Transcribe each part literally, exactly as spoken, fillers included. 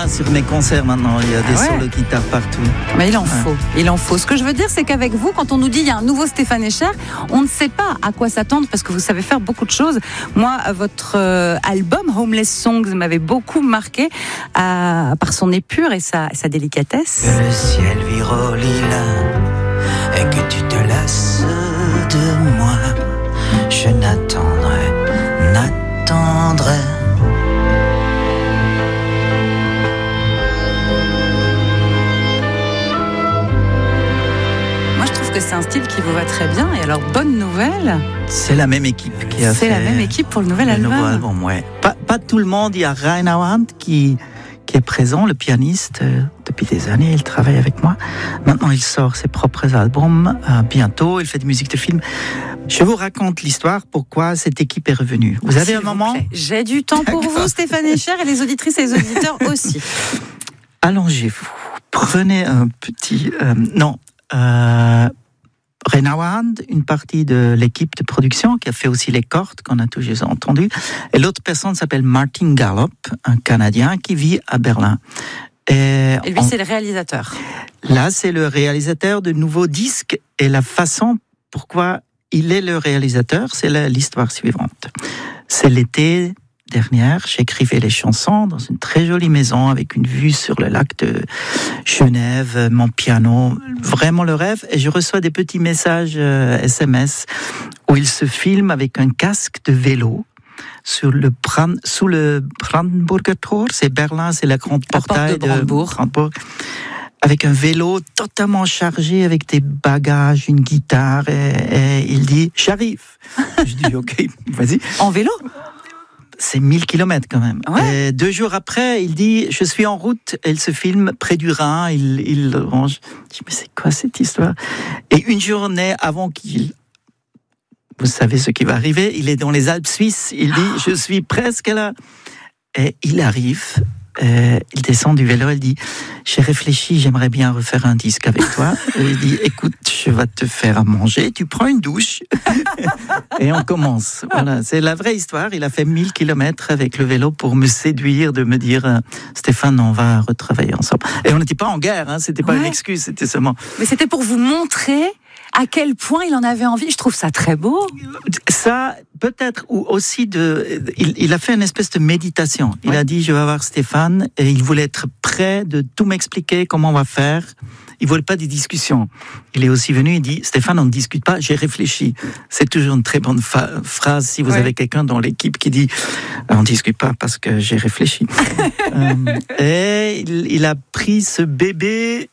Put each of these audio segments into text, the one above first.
a sur mes concerts maintenant, il y a Ah des ouais. solos de guitare partout. Mais il en Ouais. faut, il en faut. Ce que je veux dire, c'est qu'avec vous, quand on nous dit il y a un nouveau Stéphane Escher, on ne sait pas à quoi s'attendre parce que vous savez faire beaucoup de choses. Moi, votre euh, album Homeless Songs m'avait beaucoup marqué euh, par son épure et sa, sa délicatesse. Que le ciel vire au lilas et que tu te lasses de moi, je n'attendrai, n'attendrai. Moi, je trouve que c'est un style qui vous va très bien. Et alors, bonne nouvelle, C'est la même équipe qui a c'est fait la même équipe pour le nouvel le album. nouveau album. Ouais. Pas, pas tout le monde, il y a Rainer Hunt qui, qui est présent, le pianiste. euh, Depuis des années, il travaille avec moi. Maintenant, il sort ses propres albums. euh, bientôt, il fait de musique de film. Je vous raconte l'histoire, pourquoi cette équipe est revenue. Vous avez S'il un vous moment plaît. J'ai du temps pour D'accord. vous, Stéphane Escher, et les auditrices et les auditeurs aussi. Allongez-vous. Prenez un petit... euh, non. Euh, Rainer Hunt, une partie de l'équipe de production qui a fait aussi les cordes qu'on a toujours entendues. Et l'autre personne s'appelle Martin Gallop, un Canadien qui vit à Berlin. Et, Et lui, on- c'est le réalisateur. là, c'est le réalisateur de nouveaux disques et la façon pourquoi il est le réalisateur, c'est la- l'histoire suivante. C'est l'été dernier, j'écrivais les chansons dans une très jolie maison avec une vue sur le lac de Genève, mon piano, vraiment le rêve. Et je reçois des petits messages euh, S M S où il se filme avec un casque de vélo sur le Brand, sous le Brandenburger Tor, c'est Berlin, c'est la grande La porte portail de Brandebourg. Brandebourg, avec un vélo totalement chargé, avec des bagages, une guitare, et, et il dit « j'arrive ». Je dis « ok, vas-y ». En vélo? C'est mille kilomètres quand même. Ouais. Et deux jours après, il dit « je suis en route ». Il se filme près du Rhin, il, il range. Je dis « mais c'est quoi cette histoire ?» Et une journée avant qu'il... Vous savez ce qui va arriver, il est dans les Alpes suisses, il dit « je suis presque là ». Et il arrive, euh, il descend du vélo, il dit « j'ai réfléchi, j'aimerais bien refaire un disque avec toi ». Et il dit « écoute, je vais te faire à manger, tu prends une douche ». Et on commence. Voilà, c'est la vraie histoire. Il a fait mille kilomètres avec le vélo pour me séduire, de me dire euh, Stéphane, on va retravailler ensemble. Et on n'était pas en guerre, hein, c'était pas Ouais. une excuse, c'était seulement... Mais c'était pour vous montrer à quel point il en avait envie. Je trouve ça très beau. Ça, peut-être, ou aussi de... Il, il a fait une espèce de méditation. Il Ouais. a dit, je vais voir Stéphane, et il voulait être prêt de tout m'expliquer comment on va faire. Il voulait pas des discussions. Il est aussi venu, il dit, Stéphane, on ne discute pas, j'ai réfléchi. C'est toujours une très bonne fa- phrase si vous Ouais. avez quelqu'un dans l'équipe qui dit, on ne discute pas parce que j'ai réfléchi. euh, et il, il a pris ce bébé...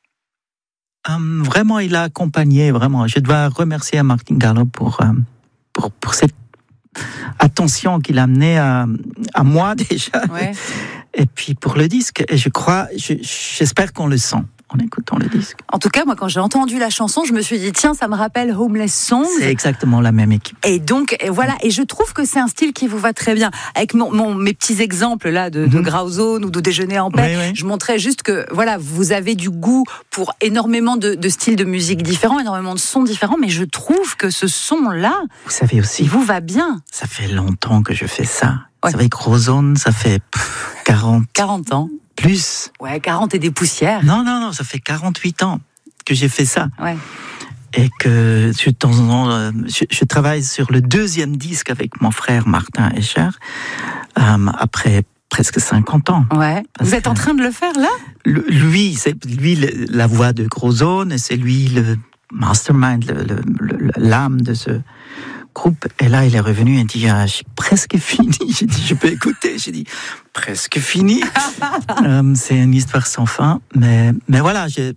Um, vraiment, il a accompagné, vraiment. Je dois remercier à Martin Gallo pour, euh, pour, pour cette attention qu'il a amenée à, à moi déjà. Ouais. Et puis pour le disque. Et je crois, je, j'espère qu'on le sent en écoutant le disque. En tout cas, moi, quand j'ai entendu la chanson, je me suis dit, tiens, ça me rappelle Homeless Songs. C'est exactement la même équipe. Et donc, et voilà. Et je trouve que c'est un style qui vous va très bien. Avec mon, mon, mes petits exemples là de, de Mhm. Grauzone ou de Déjeuner en paix, Oui, oui. je montrais juste que, voilà, vous avez du goût pour énormément de, de styles de musique différents, énormément de sons différents, mais je trouve que ce son-là, Vous savez aussi, il vous va bien. ça fait longtemps que je fais ça. Ouais. Vous savez, Grauzone, ça fait pff, quarante quarante ans. plus. Ouais, quarante et des poussières. Non, non, non, ça fait quarante-huit ans que j'ai fait ça. Ouais. Et que de temps en temps, euh, je, je travaille sur le deuxième disque avec mon frère Martin Escher, euh, après presque cinquante ans. Ouais. Parce Vous êtes en que- train de le faire là? Le- lui, c'est lui le- la voix de Grauzone, et c'est lui le mastermind, le- le- le- l'âme de ce groupe. Et là, il est revenu et dit, ah, j'ai presque fini. J'ai dit, je peux écouter. J'ai dit, presque fini. euh, c'est une histoire sans fin. Mais, mais voilà, je,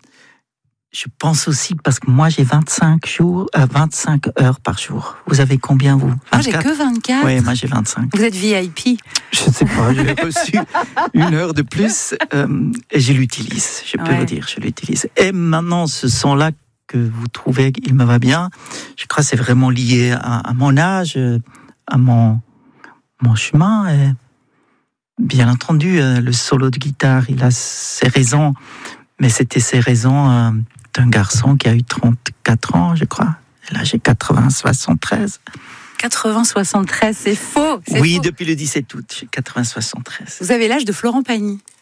je pense aussi, parce que moi, j'ai vingt-cinq jours, euh, vingt-cinq heures par jour. Vous avez combien, vous? Moi, j'ai que vingt-quatre. Oui, moi, j'ai vingt-cinq. Vous êtes V I P. Je ne sais pas, j'ai reçu une heure de plus euh, et je l'utilise, je peux Ouais. vous dire, je l'utilise. Et maintenant, ce son-là que vous trouvez qu'il me va bien, je crois que c'est vraiment lié à, à mon âge, à mon, mon chemin. Et bien entendu, euh, le solo de guitare, il a ses raisons, mais c'était ses raisons euh, d'un garçon qui a eu trente-quatre ans, je crois. Et là, j'ai quatre-vingts soixante-treize. quatre-vingts soixante-treize, c'est faux. c'est Oui, faux. depuis le dix-sept août, j'ai quatre-vingts soixante-treize. Vous avez l'âge de Florent Pagny.